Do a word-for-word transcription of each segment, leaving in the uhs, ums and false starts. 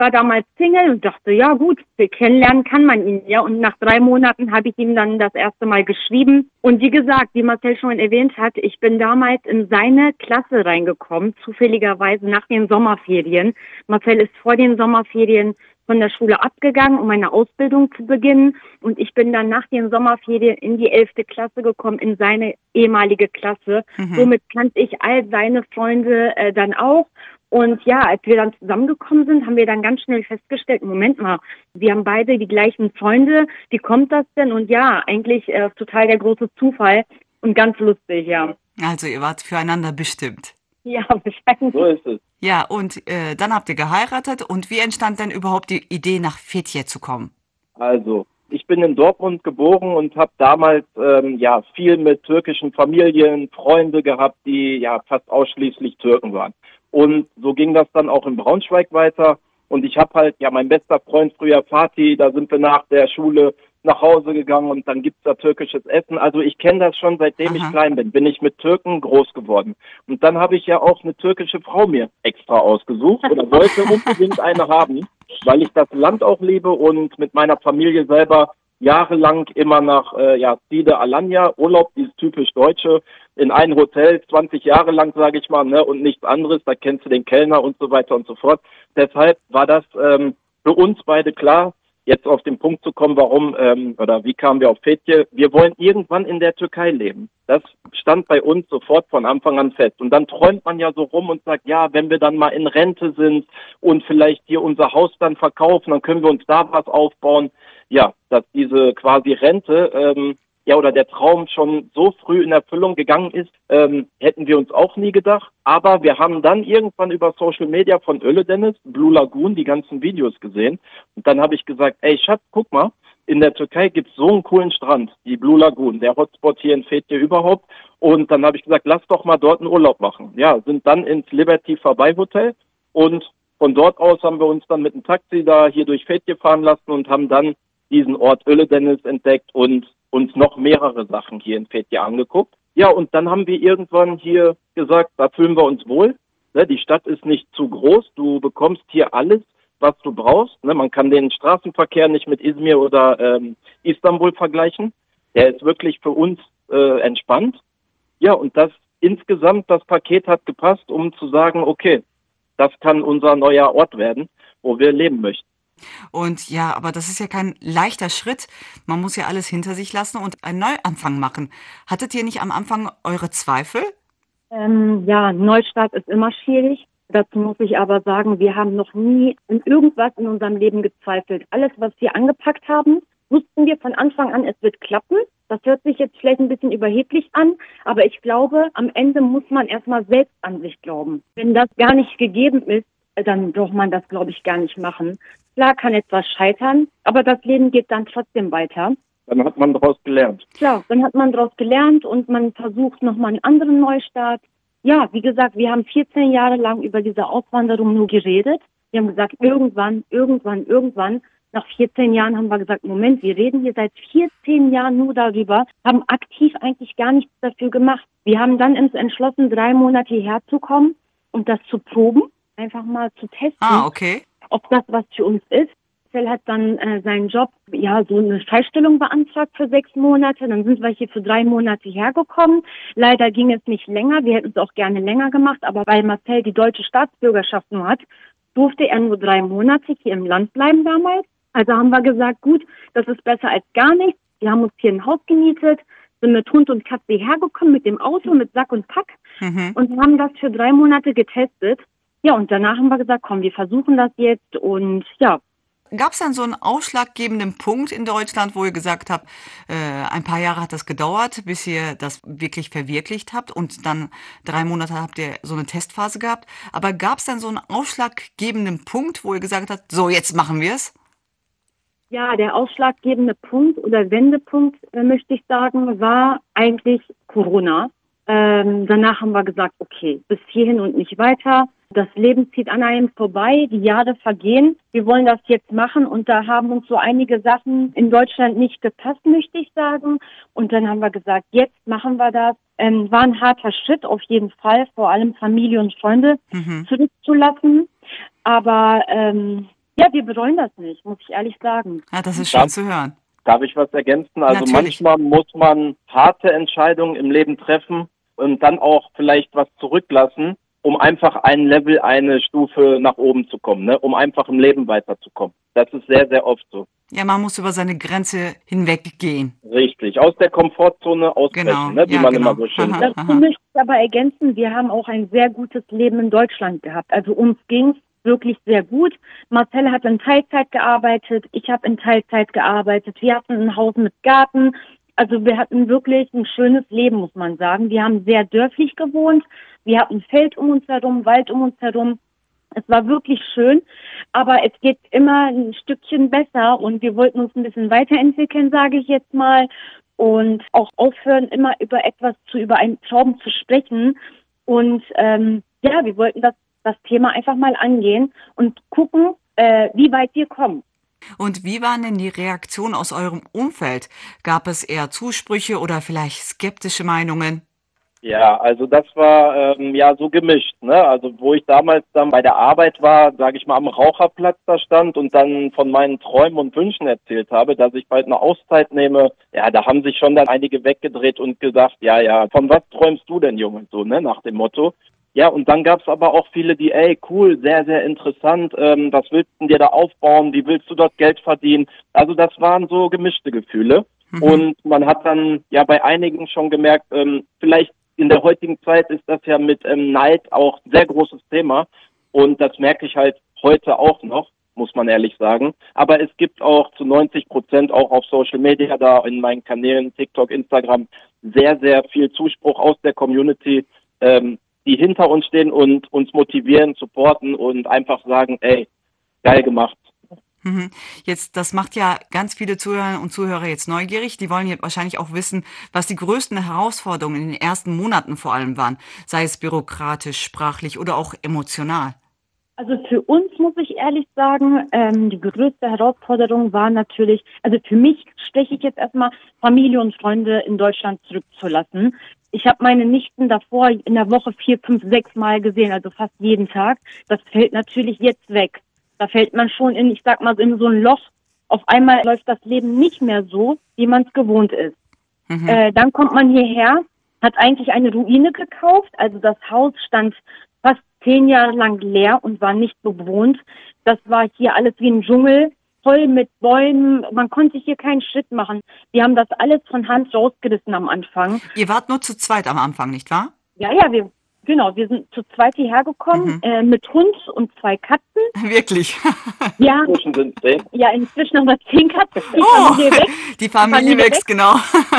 war damals Single und dachte, ja gut, kennenlernen kann man ihn ja. Und nach drei Monaten habe ich ihm dann das erste Mal geschrieben. Und wie gesagt, wie Marcel schon erwähnt hat, ich bin damals in seine Klasse reingekommen, zufälligerweise nach den Sommerferien. Marcel ist vor den Sommerferien von der Schule abgegangen, um eine Ausbildung zu beginnen. Und ich bin dann nach den Sommerferien in die elfte Klasse gekommen, in seine ehemalige Klasse. Mhm. Somit kannte ich all seine Freunde äh, dann auch. Und ja, als wir dann zusammengekommen sind, haben wir dann ganz schnell festgestellt, Moment mal, wir haben beide die gleichen Freunde, wie kommt das denn? Und ja, eigentlich äh, total der große Zufall und ganz lustig, ja. Also ihr wart füreinander bestimmt. Ja, wahrscheinlich. So ist es. Ja, und äh, dann habt ihr geheiratet und wie entstand denn überhaupt die Idee, nach Fethiye zu kommen? Also, ich bin in Dortmund geboren und habe damals ähm, ja viel mit türkischen Familien, Freunde gehabt, die ja fast ausschließlich Türken waren. Und so ging das dann auch in Braunschweig weiter. Und ich habe halt, ja, mein bester Freund früher Fatih, da sind wir nach der Schule nach Hause gegangen und dann gibt's da türkisches Essen. Also ich kenne das schon, seitdem Aha. ich klein bin, bin ich mit Türken groß geworden. Und dann habe ich ja auch eine türkische Frau mir extra ausgesucht oder wollte unbedingt eine haben, weil ich das Land auch liebe und mit meiner Familie selber jahrelang immer nach äh, ja, Side Alanya, Urlaub, dieses typisch Deutsche, in ein Hotel, zwanzig Jahre lang, sage ich mal, ne, und nichts anderes, da kennst du den Kellner und so weiter und so fort. Deshalb war das ähm, für uns beide klar, jetzt auf den Punkt zu kommen, warum ähm, oder wie kamen wir auf Fethiye. Wir wollen irgendwann in der Türkei leben. Das stand bei uns sofort von Anfang an fest. Und dann träumt man ja so rum und sagt, ja, wenn wir dann mal in Rente sind und vielleicht hier unser Haus dann verkaufen, dann können wir uns da was aufbauen. Ja, dass diese quasi Rente, ähm, ja, oder der Traum schon so früh in Erfüllung gegangen ist, ähm, hätten wir uns auch nie gedacht. Aber wir haben dann irgendwann über Social Media von Ölüdeniz, Blue Lagoon, die ganzen Videos gesehen. Und dann habe ich gesagt, ey Schatz, guck mal, in der Türkei gibt's so einen coolen Strand, die Blue Lagoon, der Hotspot hier in Fethiye überhaupt. Und dann habe ich gesagt, lass doch mal dort einen Urlaub machen. Ja, sind dann ins Liberty Vorbei Hotel und von dort aus haben wir uns dann mit einem Taxi da hier durch Fethiye fahren lassen und haben dann diesen Ort Ölüdeniz entdeckt und uns noch mehrere Sachen hier in Fethiye angeguckt. Ja, und dann haben wir irgendwann hier gesagt, da fühlen wir uns wohl. Ne, die Stadt ist nicht zu groß, du bekommst hier alles, was du brauchst. Ne, man kann den Straßenverkehr nicht mit Izmir oder ähm, Istanbul vergleichen. Der ist wirklich für uns äh, entspannt. Ja, und das insgesamt, das Paket hat gepasst, um zu sagen, okay, das kann unser neuer Ort werden, wo wir leben möchten. Und ja, aber das ist ja kein leichter Schritt. Man muss ja alles hinter sich lassen und einen Neuanfang machen. Hattet ihr nicht am Anfang eure Zweifel? Ähm, ja, Neustart ist immer schwierig. Dazu muss ich aber sagen, wir haben noch nie in irgendwas in unserem Leben gezweifelt. Alles, was wir angepackt haben, wussten wir von Anfang an, es wird klappen. Das hört sich jetzt vielleicht ein bisschen überheblich an, aber ich glaube, am Ende muss man erstmal selbst an sich glauben. Wenn das gar nicht gegeben ist, dann braucht man das, glaube ich, gar nicht machen. Klar kann etwas scheitern, aber das Leben geht dann trotzdem weiter. Dann hat man daraus gelernt. Klar, dann hat man daraus gelernt und man versucht nochmal einen anderen Neustart. Ja, wie gesagt, wir haben vierzehn Jahre lang über diese Auswanderung nur geredet. Wir haben gesagt, irgendwann, irgendwann, irgendwann. Nach vierzehn Jahren haben wir gesagt, Moment, wir reden hier seit vierzehn Jahren nur darüber, haben aktiv eigentlich gar nichts dafür gemacht. Wir haben dann uns entschlossen, drei Monate hierher zu kommen und das zu proben, einfach mal zu testen. Ah, okay. Ob das was für uns ist. Marcel hat dann äh, seinen Job, ja, so eine Freistellung beantragt für sechs Monate. Dann sind wir hier für drei Monate hergekommen. Leider ging es nicht länger. Wir hätten es auch gerne länger gemacht. Aber weil Marcel die deutsche Staatsbürgerschaft nur hat, durfte er nur drei Monate hier im Land bleiben damals. Also haben wir gesagt, gut, das ist besser als gar nichts. Wir haben uns hier ein Haus gemietet, sind mit Hund und Katze hergekommen, mit dem Auto, mit Sack und Pack mhm. und haben das für drei Monate getestet. Ja, und danach haben wir gesagt, komm, wir versuchen das jetzt und ja. Gab es dann so einen ausschlaggebenden Punkt in Deutschland, wo ihr gesagt habt, äh, ein paar Jahre hat das gedauert, bis ihr das wirklich verwirklicht habt und dann drei Monate habt ihr so eine Testphase gehabt. Aber gab es dann so einen ausschlaggebenden Punkt, wo ihr gesagt habt, so, jetzt machen wir es? Ja, der ausschlaggebende Punkt oder Wendepunkt, äh, möchte ich sagen, war eigentlich Corona. Ähm, danach haben wir gesagt, okay, bis hierhin und nicht weiter. Das Leben zieht an einem vorbei, die Jahre vergehen. Wir wollen das jetzt machen und da haben uns so einige Sachen in Deutschland nicht gepasst, möchte ich sagen. Und dann haben wir gesagt, jetzt machen wir das. Ähm, war ein harter Schritt auf jeden Fall, vor allem Familie und Freunde mhm. zurückzulassen. Aber ähm, Ja, wir bereuen das nicht, muss ich ehrlich sagen. Ja, das ist schön Darf, zu hören. darf ich was ergänzen? Also Natürlich. manchmal muss man harte Entscheidungen im Leben treffen und dann auch vielleicht was zurücklassen, um einfach ein Level, eine Stufe nach oben zu kommen, ne? Um einfach im Leben weiterzukommen. Das ist sehr, sehr oft so. Ja, man muss über seine Grenze hinweggehen. Richtig, aus der Komfortzone ausbrechen, Genau, ne? Wie ja, man genau. immer so schön Aha, sagt. Dazu aha. möchte ich aber ergänzen, wir haben auch ein sehr gutes Leben in Deutschland gehabt. Also uns ging's wirklich sehr gut. Marcel hat in Teilzeit gearbeitet, ich habe in Teilzeit gearbeitet. Wir hatten ein Haus mit Garten. Also wir hatten wirklich ein schönes Leben, muss man sagen. Wir haben sehr dörflich gewohnt. Wir hatten Feld um uns herum, Wald um uns herum. Es war wirklich schön, aber es geht immer ein Stückchen besser und wir wollten uns ein bisschen weiterentwickeln, sage ich jetzt mal, und auch aufhören, immer über etwas zu, über einen Traum zu sprechen. Und ähm, ja, wir wollten das, das Thema einfach mal angehen und gucken, äh, wie weit wir kommen. Und wie waren denn die Reaktionen aus eurem Umfeld? Gab es eher Zusprüche oder vielleicht skeptische Meinungen? Ja, also das war ähm, ja so gemischt, ne? Also wo ich damals dann bei der Arbeit war, sage ich mal, am Raucherplatz da stand und dann von meinen Träumen und Wünschen erzählt habe, dass ich bald eine Auszeit nehme, ja, da haben sich schon dann einige weggedreht und gesagt, ja, ja, von was träumst du denn, Junge, so, ne, nach dem Motto. Ja, und dann gab's aber auch viele, die, ey, cool, sehr, sehr interessant, ähm, was willst du dir da aufbauen, wie willst du dort Geld verdienen? Also das waren so gemischte Gefühle. Mhm. Und man hat dann ja bei einigen schon gemerkt, ähm, vielleicht in der heutigen Zeit ist das ja mit ähm, Neid auch ein sehr großes Thema und das merke ich halt heute auch noch, muss man ehrlich sagen. Aber es gibt auch zu neunzig Prozent auch auf Social Media, da in meinen Kanälen, TikTok, Instagram, sehr, sehr viel Zuspruch aus der Community, ähm, die hinter uns stehen und uns motivieren, supporten und einfach sagen, ey, geil gemacht. Mhm. Jetzt, das macht ja ganz viele Zuhörer und Zuhörer jetzt neugierig. Die wollen jetzt wahrscheinlich auch wissen, was die größten Herausforderungen in den ersten Monaten vor allem waren, sei es bürokratisch, sprachlich oder auch emotional. Also für uns muss ich ehrlich sagen, ähm, die größte Herausforderung war natürlich, also für mich steche ich jetzt erstmal Familie und Freunde in Deutschland zurückzulassen. Ich habe meine Nichten davor in der Woche vier, fünf, sechs Mal gesehen, also fast jeden Tag. Das fällt natürlich jetzt weg. Da fällt man schon in, ich sag mal, in so ein Loch. Auf einmal läuft das Leben nicht mehr so, wie man es gewohnt ist. Mhm. Äh, dann kommt man hierher, hat eigentlich eine Ruine gekauft. Also das Haus stand fast zehn Jahre lang leer und war nicht bewohnt. Das war hier alles wie ein Dschungel, voll mit Bäumen. Man konnte hier keinen Schritt machen. Wir haben das alles von Hand rausgerissen am Anfang. Ihr wart nur zu zweit am Anfang, nicht wahr? Ja, ja, wir, genau, wir sind zu zweit hierher gekommen, Mhm. äh, mit Hund und zwei Katzen. Wirklich. Ja, Inzwischen sind zehn. ja, inzwischen haben wir zehn Katzen. Die Oh, Familie wächst. die Familie Familie wächst, genau.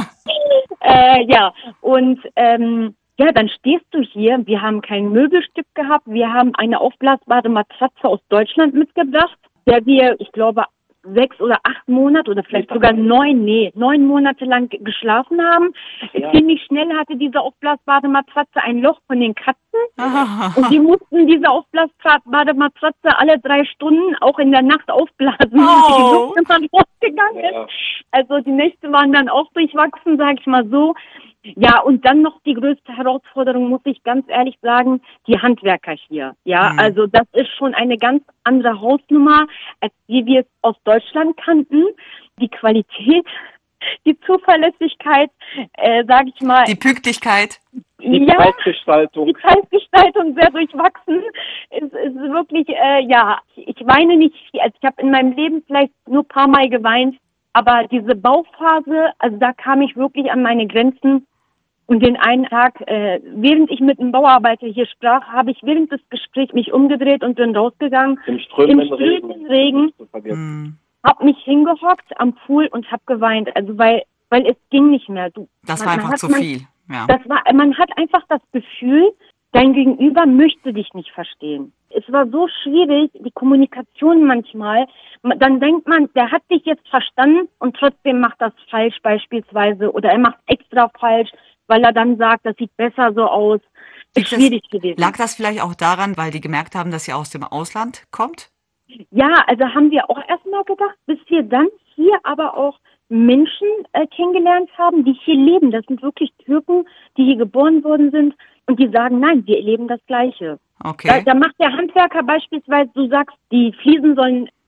Äh, ja, und ähm, ja, dann stehst du hier. Wir haben kein Möbelstück gehabt. Wir haben eine aufblasbare Matratze aus Deutschland mitgebracht, der wir, ich glaube, sechs oder acht Monate oder vielleicht sogar neun, nee, neun Monate lang geschlafen haben. Ja. Ziemlich schnell hatte diese aufblasbare Matratze ein Loch von den Katzen. Und wir mussten diese aufblasbare Matratze alle drei Stunden auch in der Nacht aufblasen. Oh. Die Luft ist dann rausgegangen. Ja. Also die Nächte waren dann auch durchwachsen, sage ich mal so. Ja, und dann noch die größte Herausforderung, muss ich ganz ehrlich sagen, die Handwerker hier. Ja, Mhm. also das ist schon eine ganz andere Hausnummer, als wie wir es aus Deutschland kannten. Die Qualität, die Zuverlässigkeit, äh, sage ich mal. Die Pünktlichkeit. Die ja, Preisgestaltung. die Preisgestaltung sehr durchwachsen. Es ist wirklich, äh, ja, ich weine nicht viel. Also ich habe in meinem Leben vielleicht nur ein paar Mal geweint, aber diese Bauphase, also da kam ich wirklich an meine Grenzen. Und den einen Tag, äh, während ich mit einem Bauarbeiter hier sprach, habe ich während des Gesprächs mich umgedreht und bin rausgegangen. Im strömenden Im strömenden Regen. Regen. Nicht zu vergessen. Hm. Hab mich hingehockt am Pool und habe geweint. Also weil, weil es ging nicht mehr. Du, Das man- war man einfach hat- zu man- viel. Ja. Das war, man hat einfach das Gefühl, dein Gegenüber möchte dich nicht verstehen. Es war so schwierig, die Kommunikation manchmal. Dann denkt man, der hat dich jetzt verstanden und trotzdem macht das falsch beispielsweise oder er macht extra falsch, weil er dann sagt, das sieht besser so aus. Ist Ist das- schwierig gewesen. Lag das vielleicht auch daran, weil die gemerkt haben, dass ihr aus dem Ausland kommt? Ja, also haben wir auch erstmal gedacht, bis wir dann hier aber auch Menschen äh, kennengelernt haben, die hier leben. Das sind wirklich Türken, die hier geboren worden sind und die sagen, nein, wir erleben das Gleiche. Da, Okay. da macht der Handwerker beispielsweise, du sagst, die Fliesen sollen